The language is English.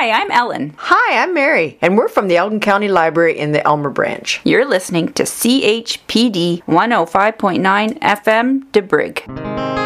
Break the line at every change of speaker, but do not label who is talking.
Hi, I'm Ellen.
Hi, I'm Mary, and we're from the Elgin County Library in the Elmer Branch.
You're listening to CHPD 105.9 FM, DeBrig.